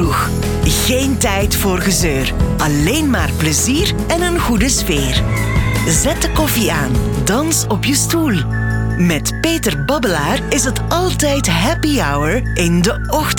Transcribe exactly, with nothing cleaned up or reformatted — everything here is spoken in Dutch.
kroeg. Geen tijd voor gezeur. Alleen maar plezier en een goede sfeer. Zet de koffie aan. Dans op je stoel. Met Peter Babbelaar is het altijd happy hour in de ochtend.